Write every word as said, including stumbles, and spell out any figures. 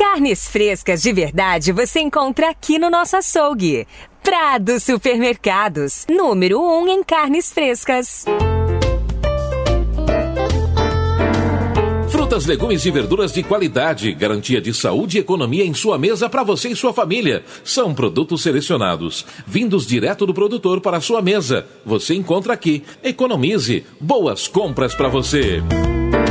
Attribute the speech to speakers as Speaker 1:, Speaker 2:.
Speaker 1: Carnes frescas de verdade você encontra aqui no nosso açougue. Prado Supermercados, número um em carnes frescas.
Speaker 2: Frutas, legumes e verduras de qualidade, garantia de saúde e economia em sua mesa para você e sua família. São produtos selecionados, vindos direto do produtor para a sua mesa. Você encontra aqui. Economize. Boas compras para você.